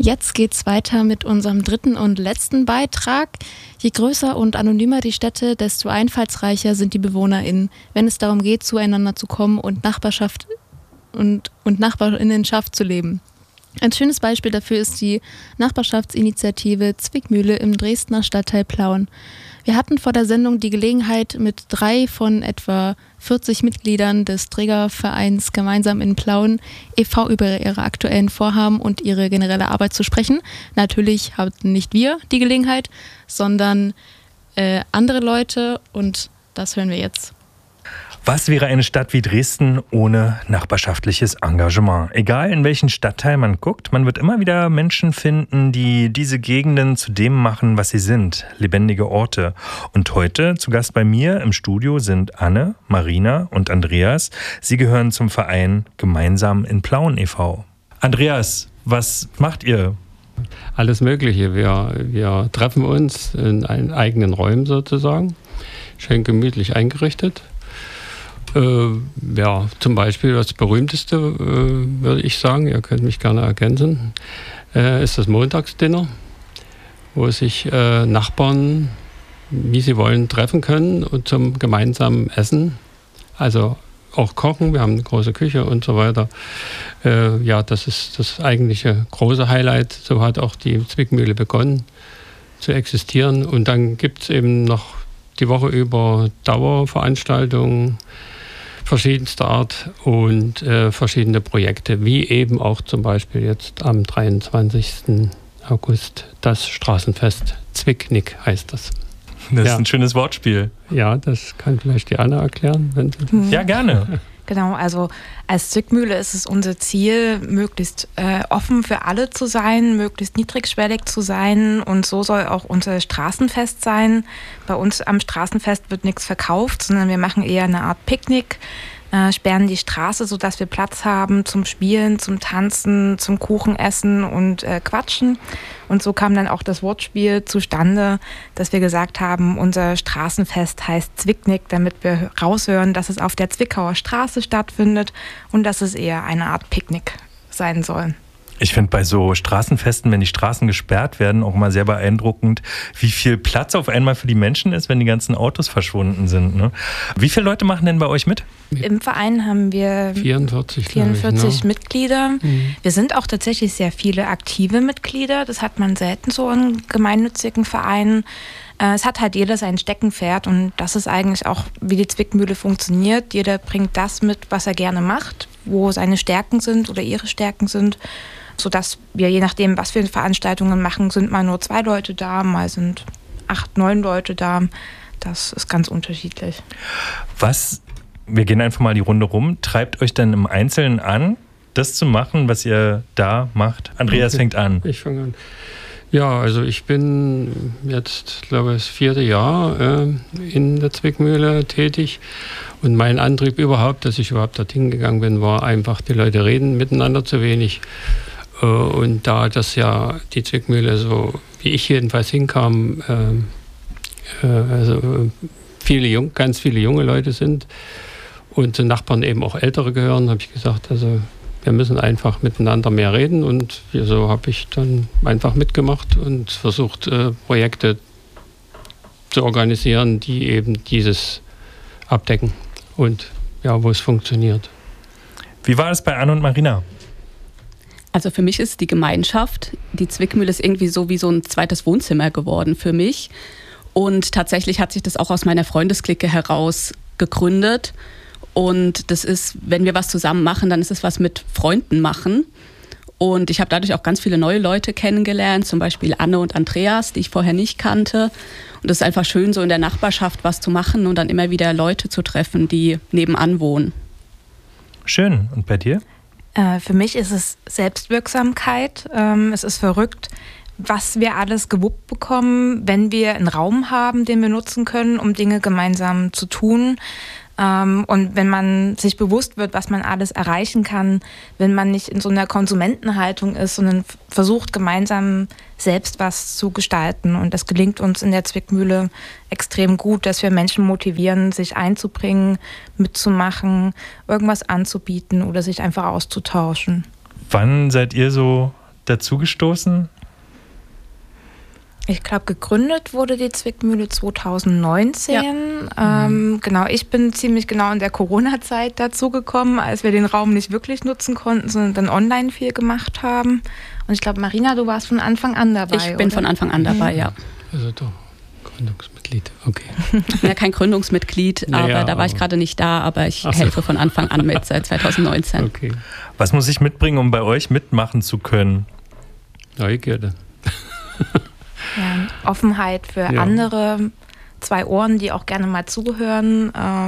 Jetzt geht's weiter mit unserem dritten und letzten Beitrag. Je größer und anonymer die Städte, desto einfallsreicher sind die BewohnerInnen, wenn es darum geht, zueinander zu kommen und Nachbarschaft und Nachbarinnenschaft zu leben. Ein schönes Beispiel dafür ist die Nachbarschaftsinitiative Zwickmühle im Dresdner Stadtteil Plauen. Wir hatten vor der Sendung die Gelegenheit, mit 3 von etwa 40 Mitgliedern des Trägervereins Gemeinsam in Plauen e.V. über ihre aktuellen Vorhaben und ihre generelle Arbeit zu sprechen. Natürlich hatten nicht wir die Gelegenheit, sondern andere Leute, und das hören wir jetzt. Was wäre eine Stadt wie Dresden ohne nachbarschaftliches Engagement? Egal in welchen Stadtteil man guckt, man wird immer wieder Menschen finden, die diese Gegenden zu dem machen, was sie sind, lebendige Orte. Und heute zu Gast bei mir im Studio sind Anne, Marina und Andreas. Sie gehören zum Verein Gemeinsam in Plauen e.V. Andreas, was macht ihr? Alles Mögliche. Wir treffen uns in eigenen Räumen sozusagen, schön gemütlich eingerichtet. Zum Beispiel das berühmteste, würde ich sagen, ihr könnt mich gerne ergänzen, ist das Montagsdinner, wo sich Nachbarn, wie sie wollen, treffen können und zum gemeinsamen Essen, also auch kochen, wir haben eine große Küche und so weiter. Das ist das eigentliche große Highlight, so hat auch die Zwickmühle begonnen zu existieren. Und dann gibt es eben noch die Woche über Dauerveranstaltungen verschiedenster Art und verschiedene Projekte, wie eben auch zum Beispiel jetzt am 23. August das Straßenfest Zwicknick heißt das. Das ist ein schönes Wortspiel. Ja, das kann vielleicht die Anna erklären. Wenn sie das Ja, gerne. Genau, also als Zwickmühle ist es unser Ziel, möglichst offen für alle zu sein, möglichst niedrigschwellig zu sein, und so soll auch unser Straßenfest sein. Bei uns am Straßenfest wird nichts verkauft, sondern wir machen eher eine Art Picknick, sperren die Straße, sodass wir Platz haben zum Spielen, zum Tanzen, zum Kuchenessen und Quatschen. Und so kam dann auch das Wortspiel zustande, dass wir gesagt haben, unser Straßenfest heißt Zwicknick, damit wir raushören, dass es auf der Zwickauer Straße stattfindet und dass es eher eine Art Picknick sein soll. Ich finde bei so Straßenfesten, wenn die Straßen gesperrt werden, auch immer sehr beeindruckend, wie viel Platz auf einmal für die Menschen ist, wenn die ganzen Autos verschwunden sind. Ne? Wie viele Leute machen denn bei euch mit? Im Verein haben wir 44 Mitglieder. Mhm. Wir sind auch tatsächlich sehr viele aktive Mitglieder. Das hat man selten so in gemeinnützigen Vereinen. Es hat halt jeder sein Steckenpferd, und das ist eigentlich auch, wie die Zwickmühle funktioniert. Jeder bringt das mit, was er gerne macht, wo seine Stärken sind oder ihre Stärken sind, sodass wir, je nachdem, was wir Veranstaltungen machen, sind mal nur 2 Leute da, mal sind 8, 9 Leute da. Das ist ganz unterschiedlich. Wir gehen einfach mal die Runde rum, treibt euch dann im Einzelnen an, das zu machen, was ihr da macht? Andreas fängt an. Ich fange an. Ja, also ich bin jetzt, glaube ich, das 4. Jahr in der Zwickmühle tätig. Und mein Antrieb überhaupt, dass ich überhaupt dorthin gegangen bin, war einfach, die Leute reden miteinander zu wenig. Und da das ja die Zwickmühle, so wie ich jedenfalls hinkam, ganz viele junge Leute sind und zu Nachbarn eben auch Ältere gehören, habe ich gesagt, also wir müssen einfach miteinander mehr reden, und so habe ich dann einfach mitgemacht und versucht, Projekte zu organisieren, die eben dieses abdecken und ja, wo es funktioniert. Wie war es bei Anne und Marina? Also für mich ist die Gemeinschaft, die Zwickmühle ist irgendwie so wie so ein zweites Wohnzimmer geworden für mich. Und tatsächlich hat sich das auch aus meiner Freundesklicke heraus gegründet. Und das ist, wenn wir was zusammen machen, dann ist es was mit Freunden machen. Und ich habe dadurch auch ganz viele neue Leute kennengelernt, zum Beispiel Anne und Andreas, die ich vorher nicht kannte. Und es ist einfach schön, so in der Nachbarschaft was zu machen und dann immer wieder Leute zu treffen, die nebenan wohnen. Schön. Und bei dir? Für mich ist es Selbstwirksamkeit. Es ist verrückt, was wir alles gewuppt bekommen, wenn wir einen Raum haben, den wir nutzen können, um Dinge gemeinsam zu tun. Und wenn man sich bewusst wird, was man alles erreichen kann, wenn man nicht in so einer Konsumentenhaltung ist, sondern versucht, gemeinsam selbst was zu gestalten. Und das gelingt uns in der Zwickmühle extrem gut, dass wir Menschen motivieren, sich einzubringen, mitzumachen, irgendwas anzubieten oder sich einfach auszutauschen. Wann seid ihr so dazugestoßen? Ich glaube, gegründet wurde die Zwickmühle 2019. Ja. Genau, ich bin ziemlich genau in der Corona-Zeit dazugekommen, als wir den Raum nicht wirklich nutzen konnten, sondern dann online viel gemacht haben. Und ich glaube, Marina, du warst von Anfang an dabei, Ich bin von Anfang an dabei, ja. Also doch, Gründungsmitglied, okay. Ja, kein Gründungsmitglied, aber da war ich gerade nicht da, aber ich helfe von Anfang an mit, seit 2019. Okay. Was muss ich mitbringen, um bei euch mitmachen zu können? Neugierde. Ja, Offenheit für andere, 2 Ohren, die auch gerne mal zuhören.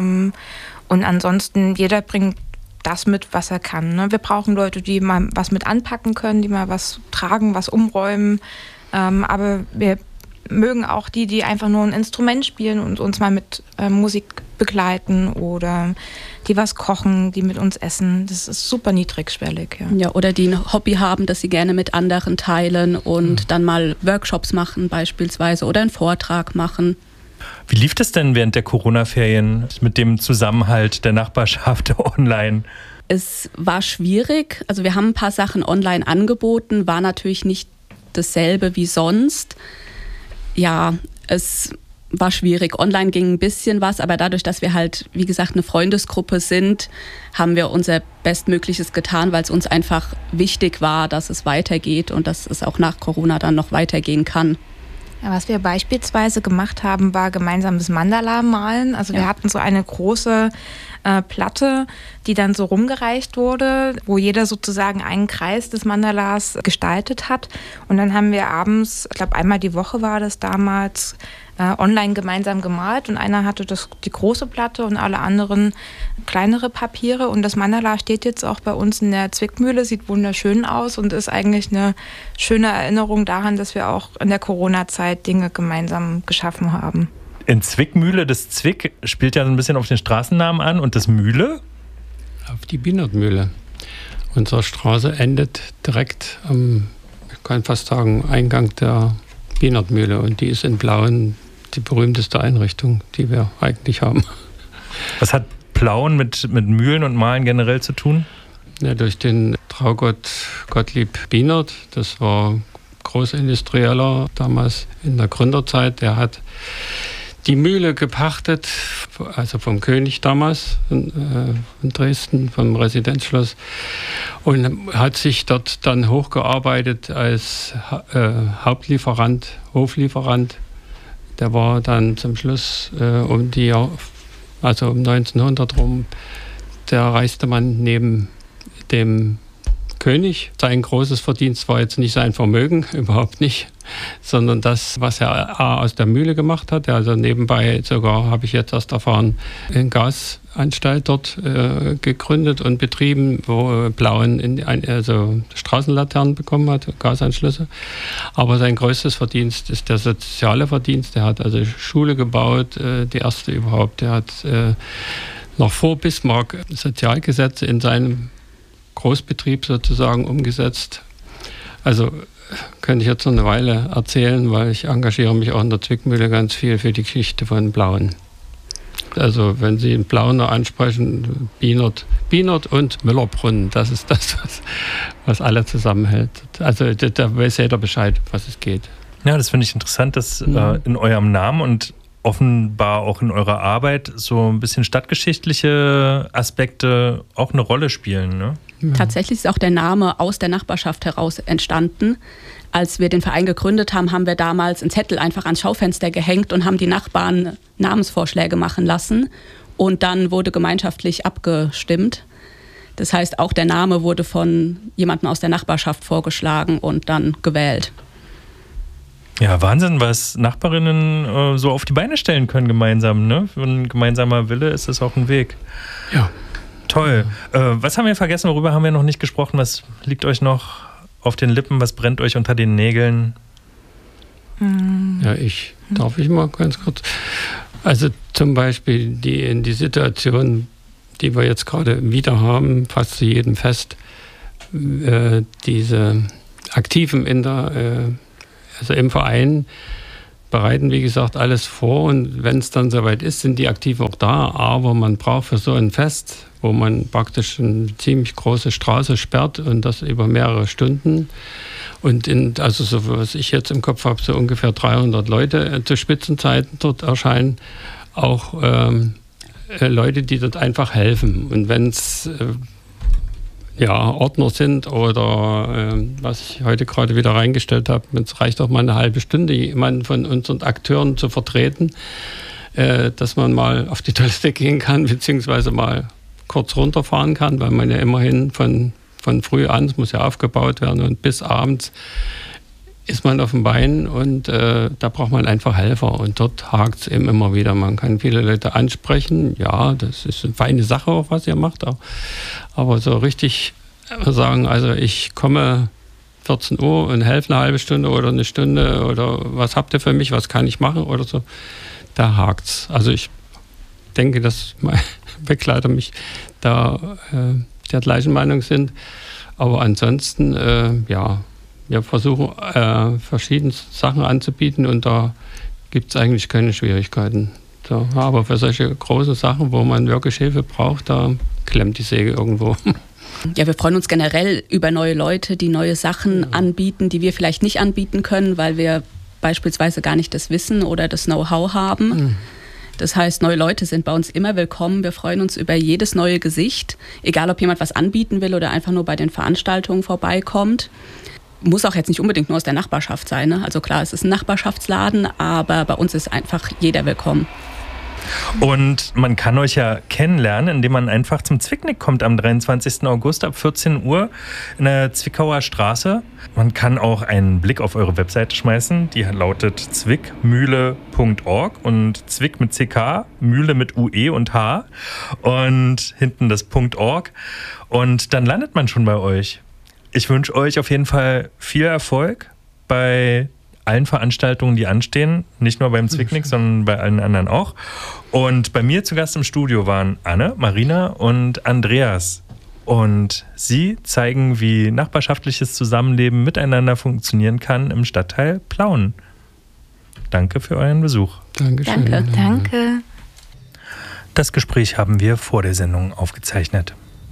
Und ansonsten, jeder bringt das mit, was er kann. Ne? Wir brauchen Leute, die mal was mit anpacken können, die mal was tragen, was umräumen. Aber wir mögen auch die einfach nur ein Instrument spielen und uns mal mit Musik begleiten oder die was kochen, die mit uns essen. Das ist super niedrigschwellig. Ja, oder die ein Hobby haben, das sie gerne mit anderen teilen und dann mal Workshops machen beispielsweise oder einen Vortrag machen. Wie lief das denn während der Corona-Ferien mit dem Zusammenhalt der Nachbarschaft online? Es war schwierig. Also wir haben ein paar Sachen online angeboten, war natürlich nicht dasselbe wie sonst. Ja, es war schwierig. Online ging ein bisschen was, aber dadurch, dass wir halt, wie gesagt, eine Freundesgruppe sind, haben wir unser Bestmögliches getan, weil es uns einfach wichtig war, dass es weitergeht und dass es auch nach Corona dann noch weitergehen kann. Ja, was wir beispielsweise gemacht haben, war gemeinsames Mandala malen. Also wir hatten so eine große Platte, die dann so rumgereicht wurde, wo jeder sozusagen einen Kreis des Mandalas gestaltet hat. Und dann haben wir abends, ich glaube einmal die Woche war das damals, online gemeinsam gemalt. Und einer hatte die große Platte und alle anderen kleinere Papiere. Und das Mandala steht jetzt auch bei uns in der Zwickmühle, sieht wunderschön aus und ist eigentlich eine schöne Erinnerung daran, dass wir auch in der Corona-Zeit Dinge gemeinsam geschaffen haben. In Zwickmühle, das Zwick spielt ja so ein bisschen auf den Straßennamen an und das Mühle? Auf die Bienertmühle. Unsere Straße endet direkt am, ich kann fast sagen, Eingang der Bienertmühle und die ist in Plauen die berühmteste Einrichtung, die wir eigentlich haben. Was hat Plauen mit Mühlen und Malen generell zu tun? Ja, durch den Traugott Gottlieb Bienert, das war Großindustrieller damals in der Gründerzeit, der hat die Mühle gepachtet, also vom König damals in Dresden, vom Residenzschloss, und hat sich dort dann hochgearbeitet als Hauptlieferant, Hoflieferant. Der war dann zum Schluss um 1900 rum der reichste Mann neben dem König. Sein großes Verdienst war jetzt nicht sein Vermögen, überhaupt nicht, sondern das, was er aus der Mühle gemacht hat. Also nebenbei sogar, habe ich jetzt erst erfahren, eine Gasanstalt dort gegründet und betrieben, wo Plauen also Straßenlaternen bekommen hat, Gasanschlüsse. Aber sein größtes Verdienst ist der soziale Verdienst. Er hat also Schule gebaut, die erste überhaupt. Er hat noch vor Bismarck Sozialgesetze in seinem Großbetrieb sozusagen umgesetzt. Also könnte ich jetzt noch eine Weile erzählen, weil ich engagiere mich auch in der Zwickmühle ganz viel für die Geschichte von Plauen. Also wenn Sie einen Plauener ansprechen, Bienert und Müllerbrunnen, das ist das, was alle zusammenhält. Also da weiß jeder Bescheid, was es geht. Ja, das finde ich interessant, dass in eurem Namen und offenbar auch in eurer Arbeit so ein bisschen stadtgeschichtliche Aspekte auch eine Rolle spielen, ne? Ja. Tatsächlich ist auch der Name aus der Nachbarschaft heraus entstanden. Als wir den Verein gegründet haben, haben wir damals einen Zettel einfach ans Schaufenster gehängt und haben die Nachbarn Namensvorschläge machen lassen. Und dann wurde gemeinschaftlich abgestimmt. Das heißt, auch der Name wurde von jemandem aus der Nachbarschaft vorgeschlagen und dann gewählt. Ja, Wahnsinn, was Nachbarinnen so auf die Beine stellen können gemeinsam, ne? Für ein gemeinsamer Wille ist es auch ein Weg. Ja. Toll. Was haben wir vergessen? Worüber haben wir noch nicht gesprochen? Was liegt euch noch auf den Lippen? Was brennt euch unter den Nägeln? Ja, darf ich mal ganz kurz. Also zum Beispiel die Situation, die wir jetzt gerade wieder haben, fast zu jedem Fest, diese Aktiven also im Verein, bereiten, wie gesagt, alles vor und wenn es dann soweit ist, sind die Aktiven auch da, aber man braucht für so ein Fest, wo man praktisch eine ziemlich große Straße sperrt und das über mehrere Stunden und also so was ich jetzt im Kopf habe, so ungefähr 300 Leute zu Spitzenzeiten dort erscheinen, auch Leute, die dort einfach helfen und wenn es Ordner sind oder was ich heute gerade wieder reingestellt habe, es reicht auch mal eine halbe Stunde, jemanden von unseren Akteuren zu vertreten, dass man mal auf die Toilette gehen kann, beziehungsweise mal kurz runterfahren kann, weil man ja immerhin von früh an, es muss ja aufgebaut werden und bis abends ist man auf dem Bein und da braucht man einfach Helfer und dort hakt es eben immer wieder. Man kann viele Leute ansprechen, ja, das ist eine feine Sache, auch was ihr macht, aber so richtig sagen, also ich komme 14 Uhr und helfe eine halbe Stunde oder eine Stunde oder was habt ihr für mich, was kann ich machen oder so, da hakt's. Also ich denke, dass mein Begleiter mich da der gleichen Meinung sind, aber ansonsten, wir versuchen verschiedene Sachen anzubieten und da gibt es eigentlich keine Schwierigkeiten. So, aber für solche großen Sachen, wo man wirklich Hilfe braucht, da klemmt die Säge irgendwo. Ja, wir freuen uns generell über neue Leute, die neue Sachen anbieten, die wir vielleicht nicht anbieten können, weil wir beispielsweise gar nicht das Wissen oder das Know-how haben. Das heißt, neue Leute sind bei uns immer willkommen. Wir freuen uns über jedes neue Gesicht, egal ob jemand was anbieten will oder einfach nur bei den Veranstaltungen vorbeikommt. Muss auch jetzt nicht unbedingt nur aus der Nachbarschaft sein, ne? Also klar, es ist ein Nachbarschaftsladen, aber bei uns ist einfach jeder willkommen. Und man kann euch ja kennenlernen, indem man einfach zum Zwicknick kommt am 23. August ab 14 Uhr in der Zwickauer Straße. Man kann auch einen Blick auf eure Webseite schmeißen, die lautet zwickmühle.org und Zwick mit CK, Mühle mit UE und H und hinten das .org und dann landet man schon bei euch. Ich wünsche euch auf jeden Fall viel Erfolg bei allen Veranstaltungen, die anstehen. Nicht nur beim Zwicknick, sondern bei allen anderen auch. Und bei mir zu Gast im Studio waren Anne, Marina und Andreas. Und sie zeigen, wie nachbarschaftliches Zusammenleben miteinander funktionieren kann im Stadtteil Plauen. Danke für euren Besuch. Dankeschön. Danke. Das Gespräch haben wir vor der Sendung aufgezeichnet.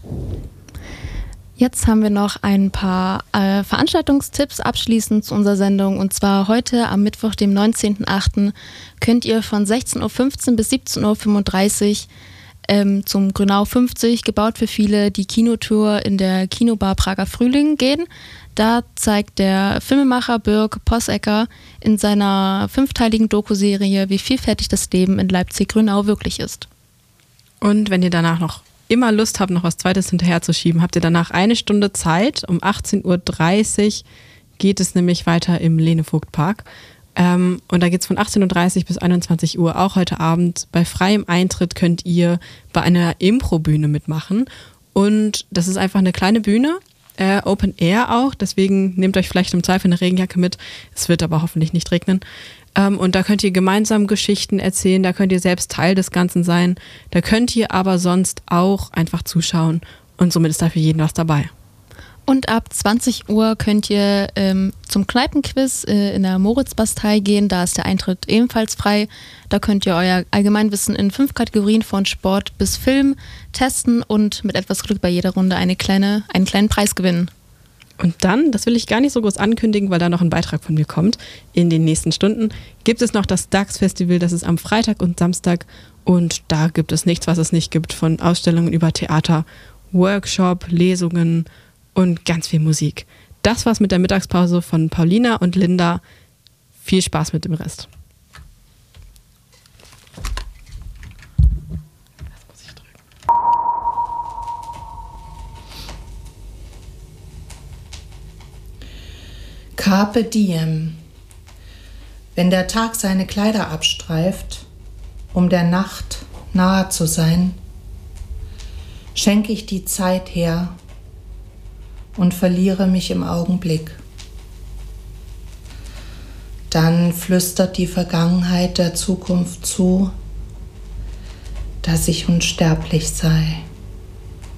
Jetzt haben wir noch ein paar Veranstaltungstipps abschließend zu unserer Sendung. Und zwar heute am Mittwoch, dem 19.08. könnt ihr von 16.15 Uhr bis 17.35 Uhr zum Grünau 50, gebaut für viele, die Kinotour in der Kinobar Prager Frühling gehen. Da zeigt der Filmemacher Birk Possecker in seiner 5-teiligen Dokuserie, wie vielfältig das Leben in Leipzig-Grünau wirklich ist. Und wenn ihr danach noch immer Lust habt, noch was Zweites hinterherzuschieben, habt ihr danach 1 Stunde Zeit. Um 18.30 Uhr geht es nämlich weiter im Lene-Vogt-Park. Und da geht es von 18.30 Uhr bis 21 Uhr, auch heute Abend. Bei freiem Eintritt könnt ihr bei einer Impro-Bühne mitmachen. Und das ist einfach eine kleine Bühne, Open Air auch. Deswegen nehmt euch vielleicht im Zweifel eine Regenjacke mit. Es wird aber hoffentlich nicht regnen. Und da könnt ihr gemeinsam Geschichten erzählen, da könnt ihr selbst Teil des Ganzen sein. Da könnt ihr aber sonst auch einfach zuschauen und somit ist da für jeden was dabei. Und ab 20 Uhr könnt ihr zum Kneipenquiz in der Moritzbastei gehen. Da ist der Eintritt ebenfalls frei. Da könnt ihr euer Allgemeinwissen in 5 Kategorien von Sport bis Film testen und mit etwas Glück bei jeder Runde einen kleinen Preis gewinnen. Und dann, das will ich gar nicht so groß ankündigen, weil da noch ein Beitrag von mir kommt, in den nächsten Stunden, gibt es noch das DAX-Festival, das ist am Freitag und Samstag. Und da gibt es nichts, was es nicht gibt, von Ausstellungen über Theater, Workshop, Lesungen und ganz viel Musik. Das war's mit der Mittagspause von Paulina und Linda. Viel Spaß mit dem Rest. Carpe diem. Wenn der Tag seine Kleider abstreift, um der Nacht nahe zu sein, schenke ich die Zeit her und verliere mich im Augenblick. Dann flüstert die Vergangenheit der Zukunft zu, dass ich unsterblich sei.